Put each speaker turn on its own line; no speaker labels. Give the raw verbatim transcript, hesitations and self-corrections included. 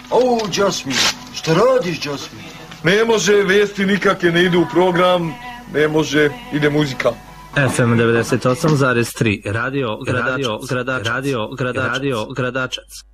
O, Jasmin, šta radiš, Jasmin?
Ne može, vijesti nikakve ne idu u program, ne može, ide muzika.
F M devedeset osam zarez tri, radio Gradačac, radio Gradačac, radio Gradačac.